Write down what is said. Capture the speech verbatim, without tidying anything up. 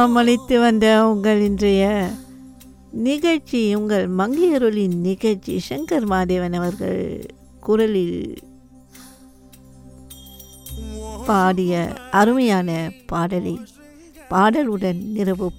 எல்லாம் அளித்து வந்த உங்கள் இன்றைய நிகழ்ச்சி, உங்கள் மங்கையருளின் நிகழ்ச்சி சங்கர் மாதேவன் அவர்கள் குரலில் பாடிய அருமையான பாடலை பாடலுடன் நிறைவு